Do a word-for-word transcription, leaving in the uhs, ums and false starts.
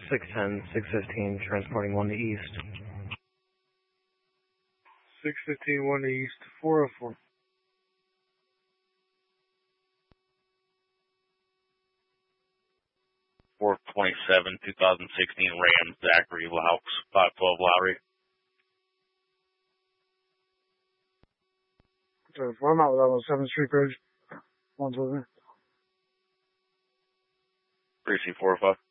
six ten, six fifteen, transporting one to east. six fifteen, one to east, four oh four. four twenty-seven, twenty sixteen Ram, Zachary Laux, five twelve Lowry. So I'm out with that on seventh Street Bridge. One's with me. Precinct four oh five.